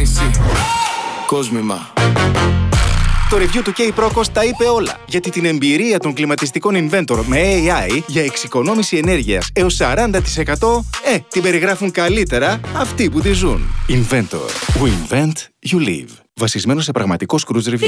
νησί. Κόσμημα. Το review του K-Procos τα είπε όλα, γιατί την εμπειρία των κλιματιστικών Inventor με AI για εξοικονόμηση ενέργειας έως 40% την περιγράφουν καλύτερα αυτοί που τη ζουν. Inventor. We invent, you live. Βασισμένο σε πραγματικό cruise review.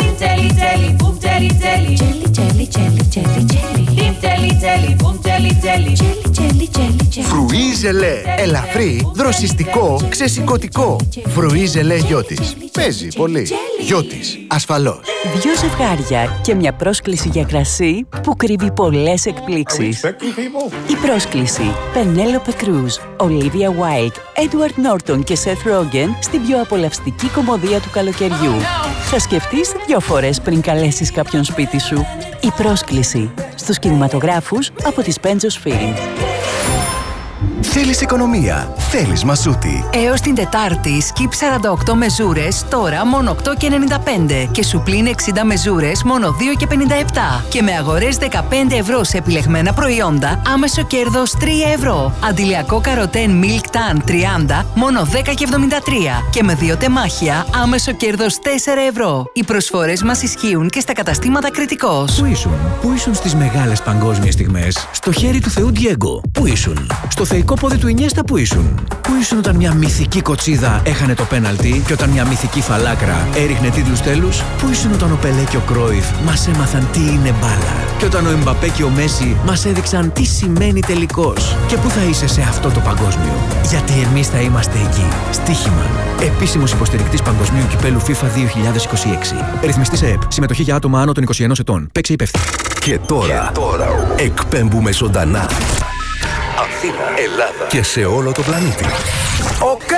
Φρουί ζελέ. Ελαφρύ, δροσιστικό, ξεσηκωτικό. Φρουί ζελέ Γιώτης. Παίζει πολύ. Γιώτης. Ασφαλώς. Δυο ζευγάρια και μια πρόσκληση για κρασί που κρύβει πολλές εκπλήξεις. Η πρόσκληση. Penelope Cruz, Olivia Wilde, Edward Norton και Seth Rogen στην πιο απολαυστική κομμωδία του καλοκαιριού. Θα σκεφτείς 2 φορές πριν καλέσεις κάποιον σπίτι σου. Η πρόσκληση. Στους κινηματογράφους από τις Pentos Film. Θέλεις οικονομία. Θέλεις Μασούτη. Έως την Τετάρτη, σκιπ 48 μεζούρες, τώρα μόνο 8,95 και σου πλην 60 μεζούρες, μόνο 2,57. Και με αγορές 15 ευρώ σε επιλεγμένα προϊόντα, άμεσο κέρδος 3 ευρώ. Αντιλιακό καροτέν Milk Tan 30, μόνο 10,73. Και με 2 τεμάχια, άμεσο κέρδος 4 ευρώ. Οι προσφορές μας ισχύουν και στα καταστήματα Κρητικός. Πού ήσουν στις μεγάλες παγκόσμιες στιγμές? Στο χέρι του Θεού Ντιέγκο. Πού ήσουν? Στο θεϊκό πόδι του Ινιέστα που ήσουν? Πού ήσουν όταν μια μυθική κοτσίδα έχανε το πέναλτι και όταν μια μυθική φαλάκρα έριχνε τίτλους τέλους? Πού ήσουν όταν ο Πελέ και ο Κρόιφ μας έμαθαν τι είναι μπάλα? Και όταν ο Εμπαπέ και ο Μέση μας έδειξαν τι σημαίνει τελικός? Και πού θα είσαι σε αυτό το παγκόσμιο? Γιατί εμείς θα είμαστε εκεί. Στοίχημα. Επίσημος υποστηρικτής Παγκοσμίου Κυπέλου FIFA 2026. Ρυθμιστής ΕΕΠ. Συμμετοχή για άτομα άνω των 21 ετών. Παίξε υπεύθυνα. Και τώρα εκπέμπουμε ζωντανά. Αθήνα, Ελλάδα και σε όλο το πλανήτη. Οκ.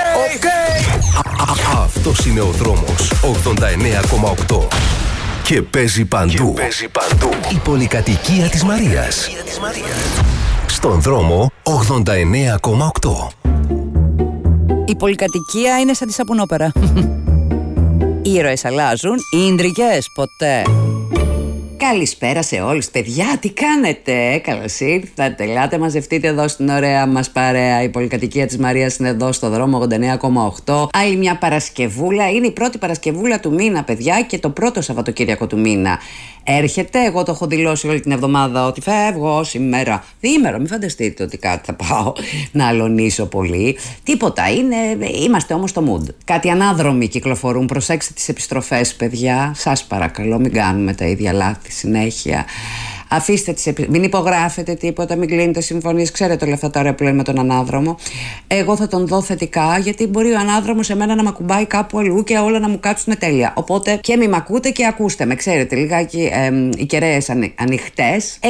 Αυτός είναι ο δρόμος 89,8 και παίζει παντού. Η πολυκατοικία της Μαρίας. Στον δρόμο 89,8. Η πολυκατοικία είναι σαν τη σαπουνόπερα. Οι ήρωες αλλάζουν, οι ίντρικες ποτέ. Καλησπέρα σε όλους, παιδιά, τι κάνετε? Καλώς ήρθατε, ελάτε μαζευτείτε εδώ στην ωραία μας παρέα. Η πολυκατοικία της Μαρίας είναι εδώ στο δρόμο 89,8. Άλλη μια Παρασκευούλα, είναι η πρώτη Παρασκευούλα του μήνα, παιδιά, και το πρώτο Σαββατοκύριακο του μήνα έρχεται. Εγώ το έχω δηλώσει όλη την εβδομάδα ότι φεύγω σήμερα. Διήμερο, μην φανταστείτε ότι κάτι θα πάω να αλωνίσω πολύ. Τίποτα, είμαστε όμως στο mood. Κάτι ανάδρομοι κυκλοφορούν, προσέξτε τις επιστροφές, παιδιά. Σας παρακαλώ, μην κάνουμε τα ίδια λάθη συνέχεια. Αφήστε μην υπογράφετε τίποτα, μην κλείνετε συμφωνίες. Ξέρετε όλα αυτά τα ωραία που λένε με τον ανάδρομο. Εγώ θα τον δω θετικά, γιατί μπορεί ο ανάδρομος εμένα να μ' ακουμπάει κάπου αλλού και όλα να μου κάτσουν τέλεια. Οπότε και μη μ' ακούτε και ακούστε με. Ξέρετε, λιγάκι οι κεραίες ανοιχτές.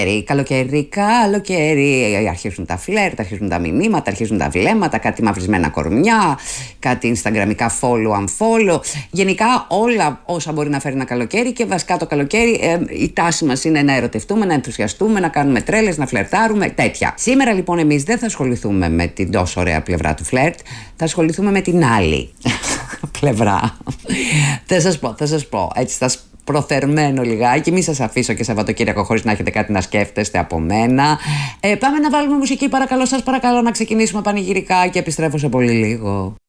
Καλοκαίρι. Αρχίζουν τα φλερτ, αρχίζουν τα μηνύματα, αρχίζουν τα βλέμματα, κάτι μαυρισμένα κορμιά, κάτι instagramικά follow-unfollow. Γενικά όλα όσα μπορεί να φέρει ένα καλοκαίρι, και βασικά το καλοκαίρι η τάση μας είναι να ερωτευτούμε, να ενθουσιαστούμε, να κάνουμε τρέλες, να φλερτάρουμε, τέτοια. Σήμερα λοιπόν εμείς δεν θα ασχοληθούμε με την τόσο ωραία πλευρά του φλερτ, θα ασχοληθούμε με την άλλη πλευρά. Θα σας πω, έτσι θα προθερμένο λιγάκι, μη σας αφήσω και Σαββατοκύριακο χωρίς να έχετε κάτι να σκέφτεστε από μένα. Πάμε να βάλουμε μουσική, παρακαλώ, σας παρακαλώ να ξεκινήσουμε πανηγυρικά και επιστρέφω σε πολύ λίγο.